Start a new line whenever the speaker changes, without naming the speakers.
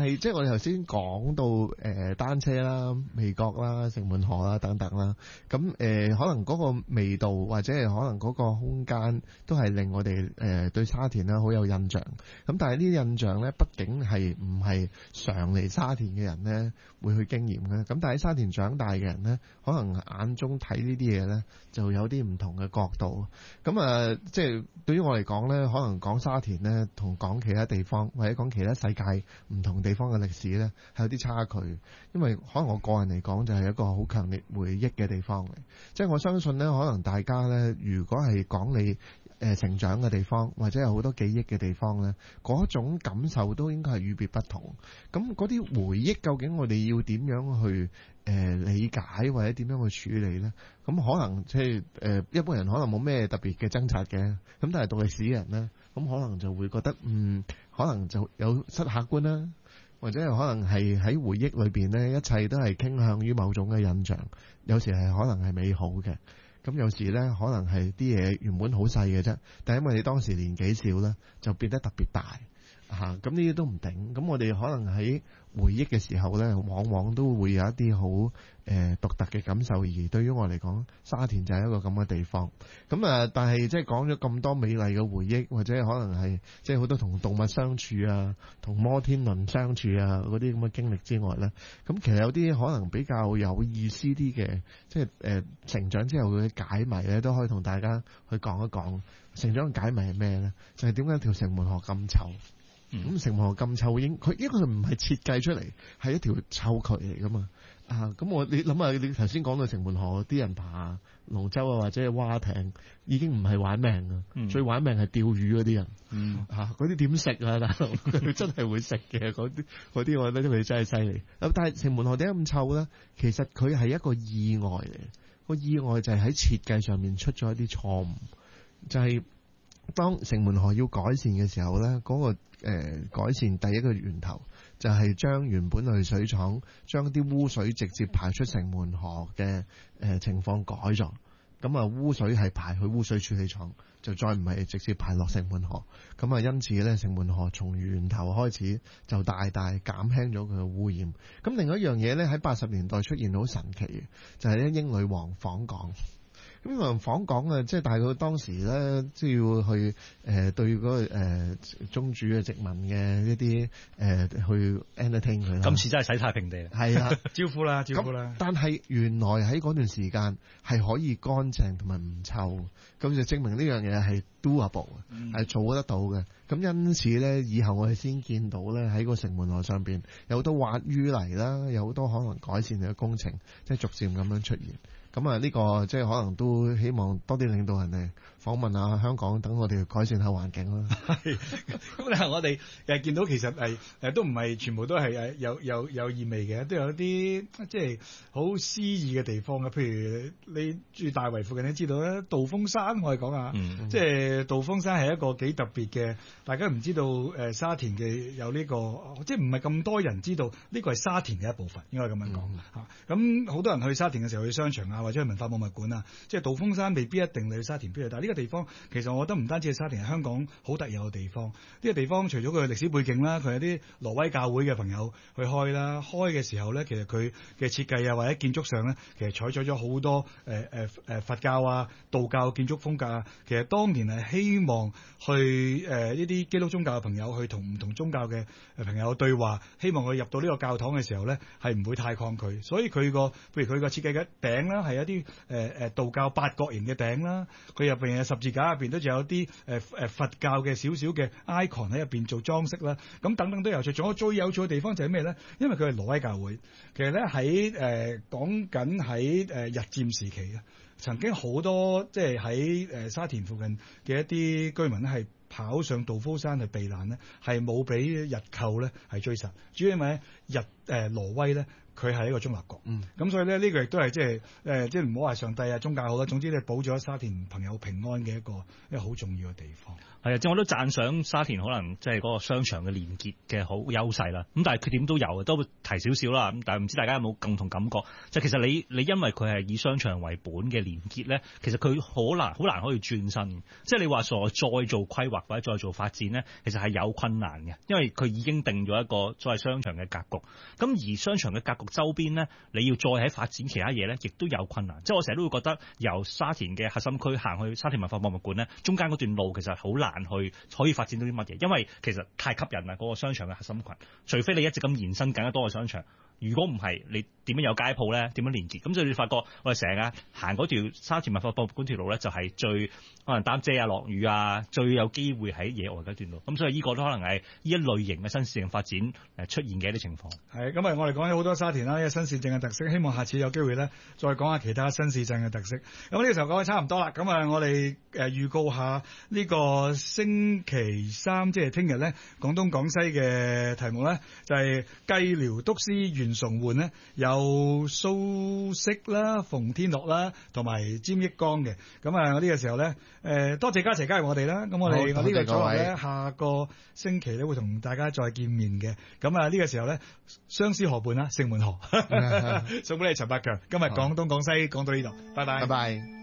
係即係我哋頭先講到單車啦、味覺啦、城門河啦等等啦，咁可能嗰個味道或者係可能嗰個空間都係令我哋對沙田啦好有印象。咁但係呢啲印象咧，畢竟係唔係常嚟沙田嘅人咧會去經驗嘅。咁但係喺沙田長大嘅人咧，可能眼中睇呢啲嘢咧就有啲唔同嘅角度。咁即係對於我嚟講咧，可能講沙田咧同講其他地方或者講其他世界唔同地方嘅歷史咧係有啲差距。因為可能我個人嚟講就係一個好強烈回憶嘅地方嚟。即係我相信咧，可能大家咧如果係講你成長嘅地方，或者有好多記憶嘅地方呢，嗰種感受都應該係與別不同。咁嗰啲回憶究竟我哋要點樣去理解或者點樣去處理呢？咁可能即係一般人可能冇咩特別嘅掙扎嘅，咁但係讀歷史嘅人呢，咁可能就會覺得可能就有失客觀啦，或者可能係喺回憶裏邊呢，一切都係傾向於某種嘅印象，有時係可能係美好嘅。咁有時呢，可能係啲嘢原本好細嘅啫，但係因為你當時年紀少呢，就變得特別大嚇。咁呢啲都唔定。咁我哋可能喺回憶嘅時候呢，往往都會有一啲好獨特嘅感受。而對於我嚟講，沙田就係一個咁嘅地方。咁但係即係講咗咁多美麗嘅回憶，或者可能係即係好多同動物相處啊，同摩天輪相處啊嗰啲咁嘅經歷之外呢，咁其實有啲可能比較有意思啲嘅，即係成長之後嘅解謎呢，都可以同大家去講一講。成長嘅解謎係咩呢？就係點解條城門河咁臭？咁城門河咁臭，佢因為佢唔係設計出嚟，係一條臭渠嚟噶嘛。咁你諗下，你頭先講到城門河啲人爬龍舟啊，或者係蛙艇，已經唔係玩命啊，最玩命係釣魚嗰啲人。嗰啲點食啊？大佬，佢真係會食嘅嗰啲，我覺得佢真係犀利。但係城門河點解咁臭咧？其實佢係一個意外嚟，個意外就係喺設計上面出咗一啲錯誤，就係當城門河要改善嘅時候咧，嗰個改善第一個源頭就係將原本濾水廠將啲污水直接排出城門河嘅情況改咗。咁污水係排去污水處理廠，就再唔係直接排落城門河。咁因此咧，城門河從源頭開始就大大減輕咗佢嘅污染。咁另外一樣嘢咧，喺80年代出現好神奇嘅，就係咧英女王訪港。咁英女王訪港啊，即係大概當時咧，即係要去對嗰個宗主嘅殖民嘅一啲去 entertain 佢啦。
今次真係洗太平地，
係啦，
招呼啦。
但係原來喺嗰段時間係可以乾淨同埋唔臭，咁就證明呢樣嘢係 doable 嘅，係做得到嘅。咁因此咧，以後我哋先見到咧喺個城門河上邊有好多挖淤泥啦，有好多可能改善嘅工程，即係逐漸咁樣出現。咁呢個即係可能都希望多啲領導人嚟訪問下香港，等我哋改善下環境啦。
咁咧，我哋見到其實係都唔係全部都係有意味嘅，都有啲即係好詩意嘅地方嘅。譬如你住大圍附近，你知道咧，道風山我哋講下，即係道風山係一個幾特別嘅，大家唔知道沙田嘅有呢個，即係唔係咁多人知道呢個係沙田嘅一部分，應該咁樣講嚇。咁好多人去沙田嘅時候去商場啊，或者去文化博物館啊，即係道風山未必一定你去沙田邊度，但係呢個地方其實我覺得唔單止係沙田，係香港好特有嘅地方。呢個地方除咗佢嘅歷史背景啦，佢有啲挪威教會嘅朋友去開啦，開嘅時候咧，其實佢嘅設計啊或者建築上咧，其實採取咗好多佛教啊、道教建築風格啊。其實當年係希望去呢啲基督宗教嘅朋友去同唔同宗教嘅朋友對話，希望佢入到呢個教堂嘅時候咧係唔會太抗拒，所以佢個譬如佢個設計嘅頂啦係一啲道教八角形嘅頂啦，佢入邊嘅十字架入邊都仲有啲佛教嘅少少嘅 icon 喺入邊做裝飾啦，咁等等都有趣。仲有最有趣嘅地方就係咩咧？因為佢係挪威教會，其實咧喺講緊喺日佔時期啊，曾經好多即係喺沙田附近嘅一啲居民咧係跑上道風山去避難咧，係冇俾日寇咧係追殺，主要因為挪威咧。佢係一個中立國，咁所以咧呢個亦都係即係唔好話上帝啊宗教好啦，總之咧保咗沙田朋友平安嘅一個好重要嘅地方。
係啊，即係我都讚賞沙田可能即係嗰個商場嘅連結嘅好優勢啦。咁但係缺點都有，都提少少啦。咁但係唔知大家有冇共同感覺？就其實你因為佢係以商場為本嘅連連結咧，其實佢好難可以轉身。即係你話再做規劃或者再做發展咧，其實係有困難嘅，因為佢已經定咗一個所謂商場嘅格局。咁而商場嘅格局周邊咧，你要再喺發展其他嘢咧，亦都有困難。即係我成日都會覺得由沙田嘅核心區行去沙田文化博物館咧，中間嗰段路其實好難去可以發展到啲乜嘢，因為其實太吸引啦嗰個商場嘅核心群。除非你一直咁延伸更加多嘅商場。如果唔係，你點樣有街鋪咧？點樣連結？咁所以你發覺我哋成日行嗰條沙田文化博物館條路咧，就係最可能擔遮啊、落雨啊，最有機會喺野外嗰段路。咁所以呢個都可能係呢一類型嘅新市鎮發展出現嘅一啲情況。
係咁啊！我哋講咗好多沙田啦，呢個新市鎮嘅特色，希望下次有機會咧，再講下其他新市鎮嘅特色。咁呢個時候講得差唔多啦。咁啊，我哋預告下呢個星期三，即係聽日咧，廣東廣西嘅題目咧，就係薊寮督師袁崇煥咧，有蘇軾啦、馮天樂啦，同埋詹益剛嘅。咁啊，我呢個時候咧，多謝嘉琪加入我哋啦。咁我哋呢個組合咧，下個星期咧會同大家再見面嘅。咁啊，呢個時候咧，相思河畔啦，城門河送俾你陳百強。今日廣東廣西講到呢度，拜拜。
拜拜。